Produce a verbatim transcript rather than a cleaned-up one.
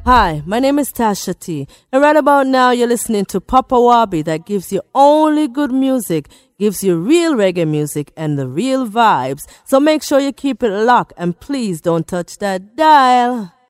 Hi, my name is Tasha T, and right about now you're listening to Papa Wabi that gives you only good music, gives you real reggae music and the real vibes. So make sure you keep it locked and please don't touch that dial.